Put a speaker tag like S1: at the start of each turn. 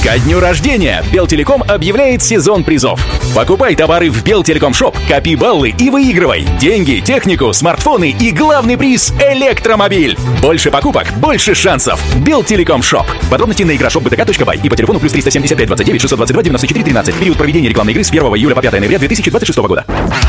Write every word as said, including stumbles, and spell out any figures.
S1: Ко дню рождения Белтелеком объявляет сезон призов. Покупай товары в Белтелеком Шоп, копи баллы и выигрывай деньги, технику, смартфоны и главный приз — электромобиль. Больше покупок, больше шансов. Белтелеком Шоп. Подробности на игра шоп бэ тэ ка точка бай и по телефону плюс триста семьдесят пять двадцать девять шестьсот двадцать два девяносто четыре тринадцать. Период проведения рекламной игры с первого июля по пятое ноября две тысячи двадцать шестого года.